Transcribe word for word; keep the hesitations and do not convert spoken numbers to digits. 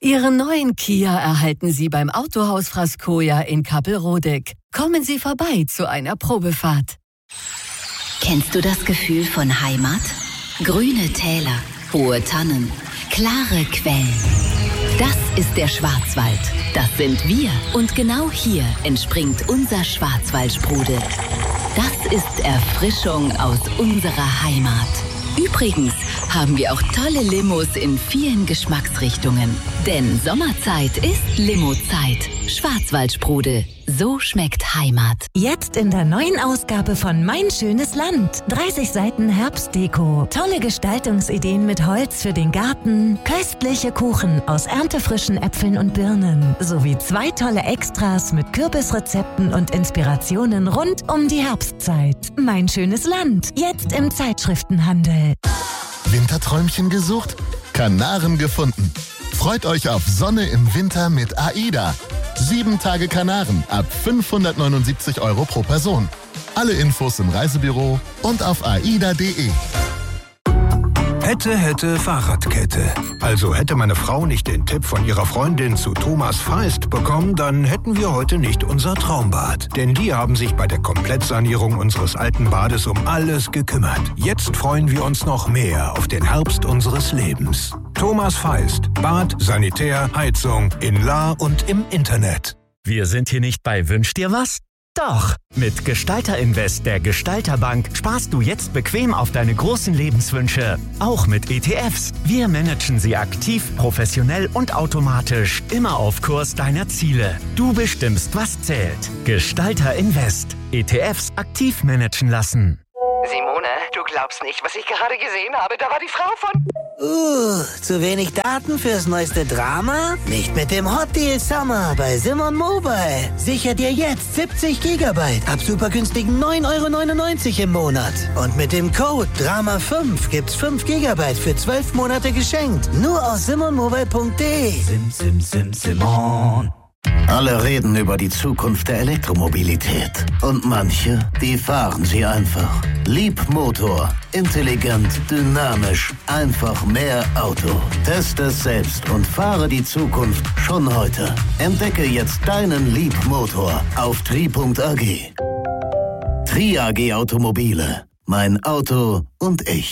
Ihren neuen Kia erhalten Sie beim Autohaus Frascoja in Kappelrodeck. Kommen Sie vorbei zu einer Probefahrt. Kennst du das Gefühl von Heimat? Grüne Täler, hohe Tannen, klare Quellen. Das ist der Schwarzwald. Das sind wir. Und genau hier entspringt unser Schwarzwaldsprudel. Das ist Erfrischung aus unserer Heimat. Übrigens haben wir auch tolle Limos in vielen Geschmacksrichtungen. Denn Sommerzeit ist Limo-Zeit. Schwarzwaldsprudel. So schmeckt Heimat. Jetzt in der neuen Ausgabe von Mein schönes Land. dreißig Seiten Herbstdeko. Tolle Gestaltungsideen mit Holz für den Garten. Köstliche Kuchen aus erntefrischen Äpfeln und Birnen. Sowie zwei tolle Extras mit Kürbisrezepten und Inspirationen rund um die Herbstzeit. Mein schönes Land. Jetzt im Zeitschriftenhandel. Winterträumchen gesucht? Kanaren gefunden. Freut euch auf Sonne im Winter mit AIDA. Sieben Tage Kanaren ab fünfhundertneunundsiebzig Euro pro Person. Alle Infos im Reisebüro und auf aida punkt de. Hätte, hätte, Fahrradkette. Also hätte meine Frau nicht den Tipp von ihrer Freundin zu Thomas Feist bekommen, dann hätten wir heute nicht unser Traumbad. Denn die haben sich bei der Komplettsanierung unseres alten Bades um alles gekümmert. Jetzt freuen wir uns noch mehr auf den Herbst unseres Lebens. Thomas Feist. Bad, Sanitär, Heizung, in La und im Internet. Wir sind hier nicht bei Wünsch dir was? Doch! Mit Gestalter Invest der Gestalterbank sparst du jetzt bequem auf deine großen Lebenswünsche. Auch mit E T Fs. Wir managen sie aktiv, professionell und automatisch. Immer auf Kurs deiner Ziele. Du bestimmst, was zählt. Gestalter Invest. E T Fs aktiv managen lassen. Simone, du glaubst nicht, was ich gerade gesehen habe. Da war die Frau von... Uh, zu wenig Daten fürs neueste Drama? Nicht mit dem Hot Deal Summer bei Simon Mobile. Sicher dir jetzt siebzig Gigabyte ab super günstigen neun Euro neunundneunzig im Monat. Und mit dem Code Drama fünf gibt's fünf Gigabyte für zwölf Monate geschenkt. Nur aus simon mobile punkt de. Sim, sim, sim, Simon. Alle reden über die Zukunft der Elektromobilität. Und manche, die fahren sie einfach. Leapmotor. Intelligent, dynamisch, einfach mehr Auto. Teste es selbst und fahre die Zukunft schon heute. Entdecke jetzt deinen Leapmotor auf tri punkt a g. tri A G Automobile. Mein Auto und ich.